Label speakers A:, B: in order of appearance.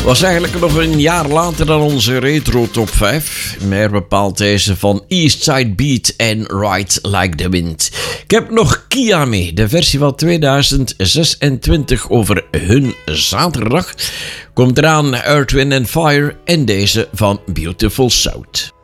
A: Was eigenlijk nog een jaar later dan onze retro top 5. Meer bepaald deze van Eastside Beat en Ride Like the Wind. Ik heb nog Kia mee, de versie van 2026 over hun zaterdag. Komt eraan Earth, Wind & Fire en deze van Beautiful South.